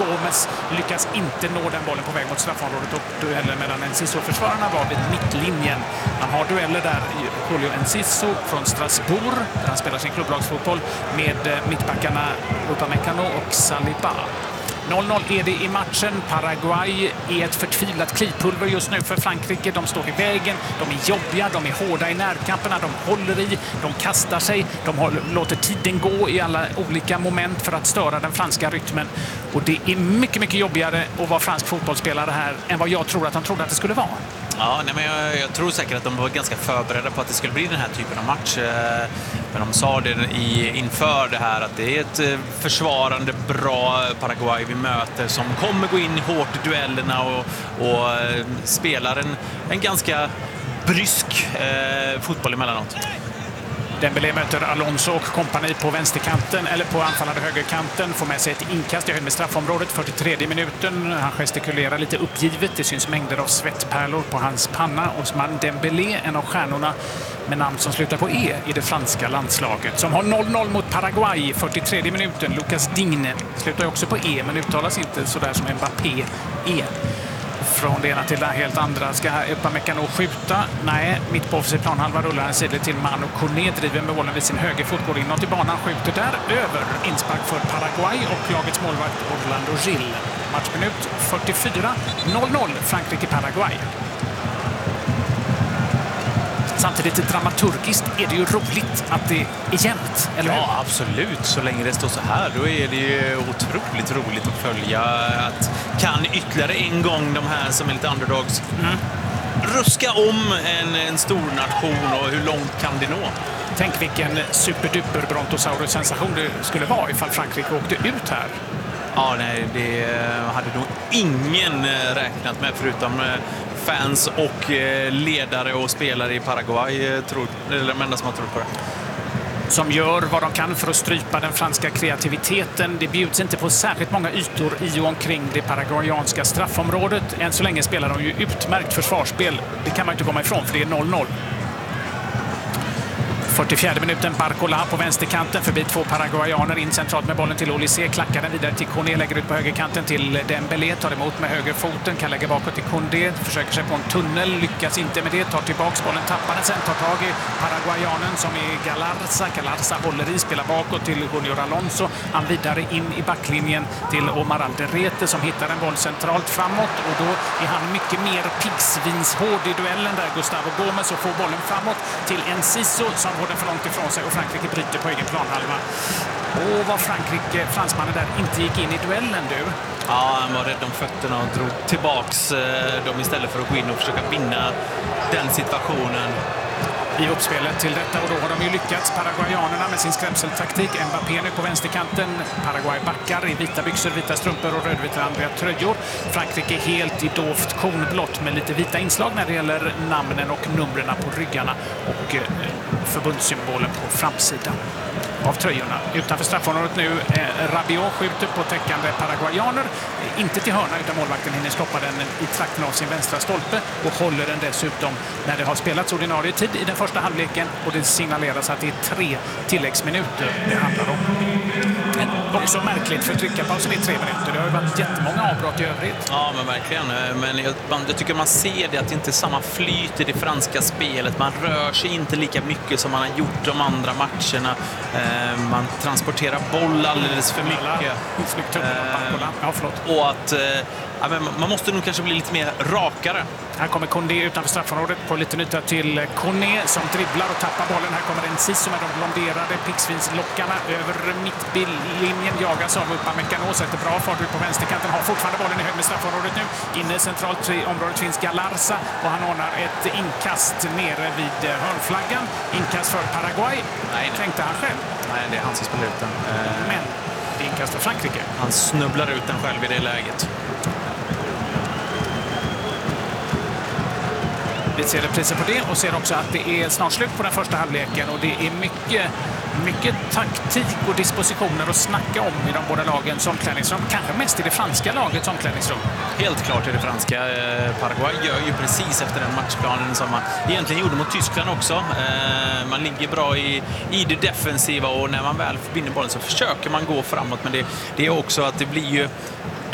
Gomes lyckas inte nå den bollen på väg mot straffområdet, och duellen mellan Enciso-försvararna var vid mittlinjen. Man har dueller där Julio Enciso från Strasbourg, där han spelar sin klubblagsfotboll, med mittbackarna Upamecano och Saliba. 0-0 är det i matchen. Paraguay är ett förtvivlat klipulver just nu för Frankrike. De står i vägen, de är jobbiga, de är hårda i närkamperna, de håller i, de kastar sig, de låter tiden gå i alla olika moment för att störa den franska rytmen. Och det är mycket, mycket jobbigare att vara fransk fotbollsspelare här än vad jag tror att de trodde att det skulle vara. Ja, nej, men jag tror säkert att de var ganska förberedda på att det skulle bli den här typen av match. Men de sa det inför det här att det är ett försvarande bra Paraguay vi möter som kommer gå in hårt i duellerna och spelar en ganska brysk fotboll emellanåt. Dembélé möter Alonso och kompani på vänsterkanten, eller på anfallande högerkanten, får med sig ett inkast i höjd med straffområdet, 43 minuten. Han gestikulerar lite uppgivet, det syns mängder av svettpärlor på hans panna. Ousmane Dembélé, en av stjärnorna med namn som slutar på E i det franska landslaget, som har 0-0 mot Paraguay, 43 minuten. Lucas Digne slutar också på E, men uttalas inte sådär som Mbappé E. Från det ena till det helt andra. Ska Upamecano skjuta? Nej, mitt på offensiv planhalva rullar han sidled till Manu Kone, driver med bollen vid sin högerfot, går inåt i banan, skjuter där över. Inspark för Paraguay och lagets målvakt Orlando Gil. Matchminut 44, 0-0 Frankrike-Paraguay. Samtidigt dramaturgiskt är det ju roligt att det är jämnt, eller hur? Ja, absolut. Så länge det står så här, då är det ju otroligt roligt att följa. Att kan ytterligare en gång de här som är lite underdogs ruska om en stor nation, och hur långt kan det nå? Tänk vilken superduper brontosaurus-sensation det skulle vara ifall Frankrike åkte ut här. Ja, nej, det hade nog ingen räknat med, förutom fans och ledare och spelare i Paraguay, eller de enda som har trott på det. Som gör vad de kan för att strypa den franska kreativiteten. Det bjuds inte på särskilt många ytor i och omkring det paraguayanska straffområdet. Än så länge spelar de ju utmärkt försvarsspel. Det kan man inte komma ifrån, för det är 0-0. 44 minuten, Barcola på vänsterkanten förbi två paraguayaner, in centralt med bollen till Olysée, klackar den vidare till Kone, lägger ut på högerkanten till Dembélé, tar emot med högerfoten, kan lägga bakåt till Koundé, försöker sig på en tunnel, lyckas inte med det, tar tillbaks bollen, tappar den, sen tar tag i paraguayanen som är Galarza håller i, spelar bakåt till Junior Alonso, han vidare in i backlinjen till Omar Alderete som hittar en boll centralt framåt, och då är han mycket mer piggsvinshård i duellen där, Gustavo Gomes, och får bollen framåt till Enciso som den för långt ifrån sig, och Frankrike bryter på egen planhalva. Och vad fransmannen där inte gick in i duellen, du. Ja, han var rädd om fötterna och drog tillbaks dem istället för att gå in och försöka vinna den situationen. I uppspelet till detta, och då har de ju lyckats, paraguayanerna, med sin skrämseltaktik. Mbappé nu på vänsterkanten, Paraguay backar i vita byxor, vita strumpor och rödvitrandiga tröjor. Frankrike helt i dovt kornblått med lite vita inslag när det gäller namnen och numren på ryggarna och förbundssymbolen på framsidan av tröjorna. Utanför straffområdet nu, Rabiot skjuter på täckande paraguayaner, inte till hörna, utan målvakten hinner stoppa den i trakten av sin vänstra stolpe och håller den dessutom när det har spelats ordinarie tid i den första halvleken, och det signaleras att det är 3 tilläggsminuter det handlar om. Men också märkligt, för tryckarpausen är 3 minuter. Det har ju varit jättemånga avbrott i övrigt. Ja, men verkligen. Men jag tycker man ser det, att det inte är samma flyt i det franska spelet. Man rör sig inte lika mycket som man har gjort de andra matcherna. Man transporterar boll alldeles för mycket. Och att man måste nog kanske bli lite mer rakare. Här kommer Koundé utanför straffområdet på liten yta till Kone som dribblar och tappar bollen. Här kommer Enciso med de blonderade piggsvinslockarna över mittlinjen, jagas av Upamecano, sätter bra fart ut på vänsterkanten, har fortfarande bollen i höjd med straffområdet nu. Inne centralt i området finns Galarza, och han ordnar ett inkast nere vid hörnflaggan. Inkast för Paraguay, tänkte han själv. Nej, det är han som spelar ut den. Men det är inkast för Frankrike. Han snubblar ut den själv i det läget. Vi ser repriser på det och ser också att det är snart slut på den första halvleken, och det är mycket taktik och dispositioner att snacka om i de båda lagens omklädningsrum. Kanske mest i det franska lagets omklädningsrum. Helt klart i det franska. Paraguay gör ju precis efter den matchplanen som man egentligen gjorde mot Tyskland också. Man ligger bra i det defensiva, och när man väl vinner bollen så försöker man gå framåt, men det är också att det blir ju